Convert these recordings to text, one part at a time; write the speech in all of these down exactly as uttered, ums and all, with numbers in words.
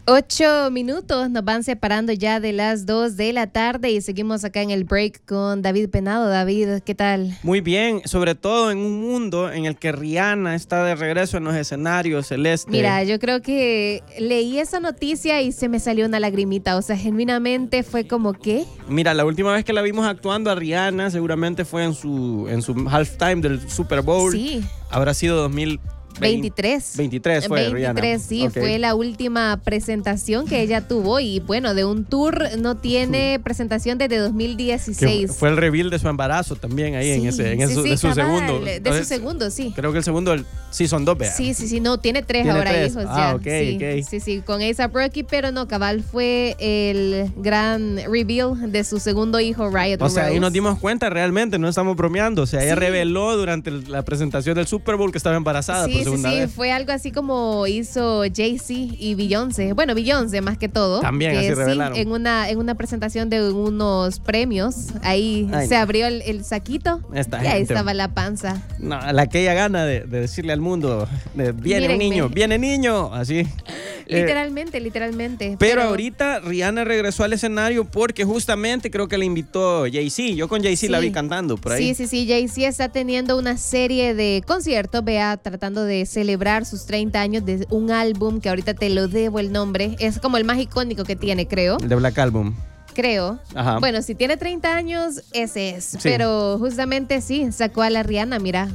Ocho minutos nos van separando ya de las dos de la tarde y seguimos acá en el break con David Penado. David, ¿qué tal? Muy bien, sobre todo en un mundo en el que Rihanna está de regreso en los escenarios, Celeste. Mira, yo creo que leí esa noticia y se me salió una lagrimita, o sea, genuinamente fue como ¿qué? Mira, la última vez que la vimos actuando a Rihanna seguramente fue en su, en su halftime del Super Bowl. Sí. Habrá sido dos mil veintitrés. veintitrés fue veintitrés, Rihanna. sí, Okay. Fue la última presentación que ella tuvo y bueno, de un tour no tiene presentación desde dos mil dieciséis. Que fue el reveal de su embarazo también ahí sí, en ese, en sí, eso, sí, de su cabal, segundo. De Entonces, su segundo, sí. Creo que el segundo, sí, son dos, vea. Sí, sí, sí, no, tiene tres ¿Tiene ahora tres? hijos Ah, ya. ok, sí, ok. sí, sí, con A$AP Rocky, pero no, cabal fue el gran reveal de su segundo hijo, Riot O sea, Rose. ahí nos dimos cuenta realmente, no estamos bromeando. O sea, ella Sí. reveló durante la presentación del Super Bowl que estaba embarazada Sí, por sí, segunda sí, vez. fue algo así como Hizo Jay-Z y Beyoncé. Bueno, Beyoncé más que todo. También que así sí, revelaron. En una, en una presentación de unos premios, ahí Ay, se no. abrió el, el saquito Esta y ahí gente. estaba la panza. No, la que ella gana de, de decirle al mundo, de, viene Mírenme. un niño, viene niño, así. Eh, Literalmente, literalmente. pero, ahorita Rihanna regresó al escenario porque justamente creo que le invitó Jay-Z. Yo con Jay-Z Sí. la vi cantando por ahí. Sí, sí, sí. Jay-Z está teniendo una serie de conciertos, vea, tratando de celebrar sus treinta años de un álbum que ahorita te lo debo el nombre. Es como el más icónico que tiene, creo. El de Black Album. Creo. Ajá. Bueno, si tiene treinta años, ese es. Sí. Pero justamente sí, sacó a la Rihanna, mira,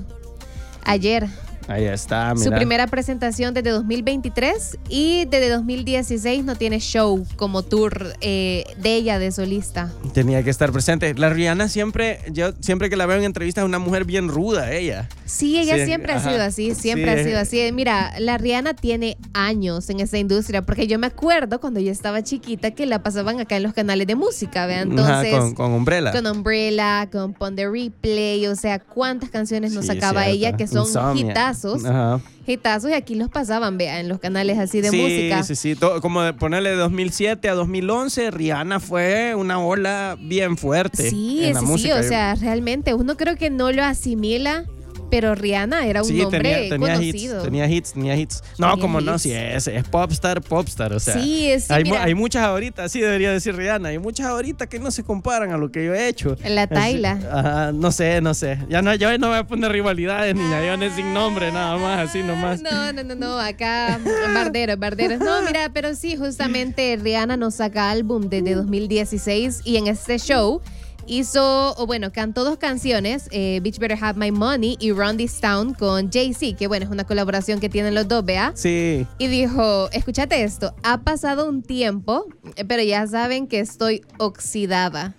ayer. Ahí está, mira. Su primera presentación desde dos mil veintitrés y desde dos mil dieciséis no tiene show como tour eh, de ella de solista. Tenía que estar presente. La Rihanna siempre, yo siempre que la veo en entrevistas es una mujer bien ruda, ella. Sí, ella Sí, siempre ajá. ha sido así, siempre Sí. ha sido así. Mira, la Rihanna tiene años en esa industria, porque yo me acuerdo cuando yo estaba chiquita que la pasaban acá en los canales de música, ¿vean? Entonces, Ajá, con, con Umbrella. con Umbrella, con Pon the Replay, o sea, cuántas canciones nos Sí, sacaba cierto. ella que son Insomnia. hitazos, Ajá. hitazos y aquí los pasaban, vean, en los canales así de sí, música. Sí, sí, todo, como de ponerle de dos mil siete a dos mil once, Rihanna fue una ola bien fuerte. Sí, en la sí, sí, música. o sea, realmente uno creo que no lo asimila, pero Rihanna era un Sí, nombre tenía, tenía conocido. hits, tenía hits, tenía hits. No, Tenía como no, hits. si es, es popstar, popstar, o sea. Sí, sí, hay, mu- mira. hay muchas ahorita, sí debería decir Rihanna, hay muchas ahorita que no se comparan a lo que yo he hecho. La Tayla. Así, ajá, no sé, no sé. Ya no, yo no voy a poner rivalidades ni nayones sin nombre, nada más, así nomás. No, no, no, no, acá barderos, barderos. No, mira, pero sí, justamente Rihanna nos saca álbum desde dos mil dieciséis y en este show hizo, o bueno, cantó dos canciones, eh, Bitch Better Have My Money y Run This Town con Jay-Z, que bueno, es una colaboración que tienen los dos, ¿vea? Sí. Y dijo, escúchate esto, ha pasado un tiempo, eh, pero ya saben que estoy oxidada.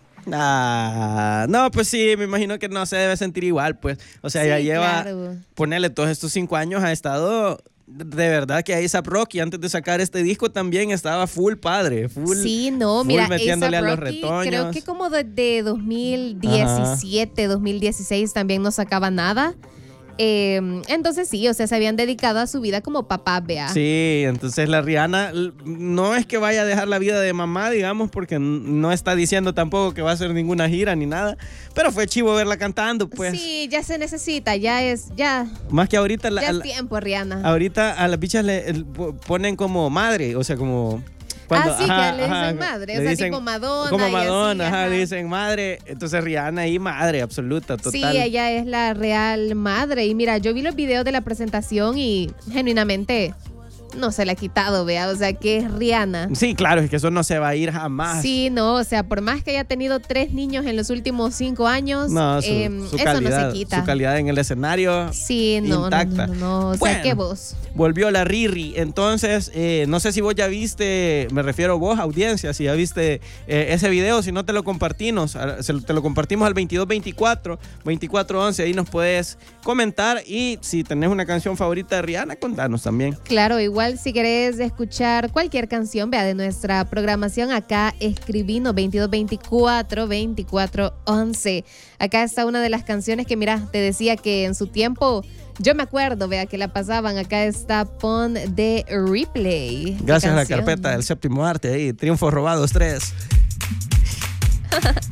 Ah, no, pues sí, me imagino que no se debe sentir igual, pues. O sea, Sí, ya lleva, claro. ponerle todos estos cinco años, ha estado, de verdad que A$AP Rocky antes de sacar este disco también estaba full padre, full. Sí, no, full mira, metiéndole A$AP a los Rocky, retoños. creo que como desde dos mil diecisiete, dos mil dieciséis también no sacaba nada. Eh, entonces sí, o sea, se habían dedicado a su vida como papá, vea. Sí, entonces la Rihanna l- no es que vaya a dejar la vida de mamá, digamos, porque n- no está diciendo tampoco que va a hacer ninguna gira ni nada, pero fue chivo verla cantando, pues. Sí, ya se necesita, ya es, ya, Más que ahorita, la- ya es la- tiempo, Rihanna. ahorita a las bichas le el- po- ponen como madre, o sea, como... Ah, sí, que le dicen madre, o sea, tipo Madonna Como y Madonna, así, ajá, ajá. le dicen madre, entonces Rihanna ahí madre absoluta, total. Sí, ella es la real madre. Y mira, yo vi los videos de la presentación y genuinamente no se la ha quitado, vea. O sea, que es Rihanna. Sí, claro, es que eso no se va a ir jamás. Sí, no, o sea, por más que haya tenido tres niños en los últimos cinco años, No, su, eh, su eso calidad, no se quita. su calidad en el escenario. Sí, no, no, intacta. no, no, no, o sea, Bueno. ¿qué vos? Volvió la Riri, entonces eh, no sé si vos ya viste, me refiero vos, audiencia, si ya viste eh, ese video, si no te lo compartimos, a- se lo- te lo compartimos al veintidós veinticuatro, veinticuatro once, ahí nos puedes comentar y si tenés una canción favorita de Rihanna, contanos también. Claro, igual si querés escuchar cualquier canción, vea, de nuestra programación, acá escribinos veintidós veinticuatro, veinticuatro once. Acá está una de las canciones que, mira, te decía que en su tiempo, yo me acuerdo, vea, que la pasaban. Acá está Pon de Replay. Gracias a la Canción. carpeta del séptimo arte ahí, Triunfos Robados tres.